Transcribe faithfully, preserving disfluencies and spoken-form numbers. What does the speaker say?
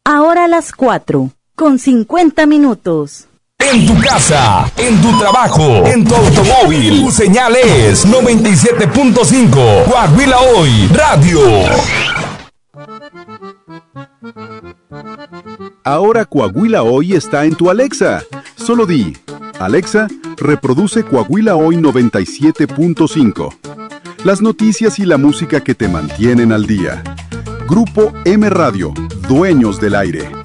Ahora las cuatro, con cincuenta minutos. En tu casa, en tu trabajo, en tu automóvil, tu señal es noventa y siete punto cinco. Coahuila Hoy Radio. Ahora Coahuila Hoy está en tu Alexa. Solo di, Alexa, reproduce Coahuila Hoy noventa y siete punto cinco. Las noticias y la música que te mantienen al día. Grupo M Radio, dueños del aire.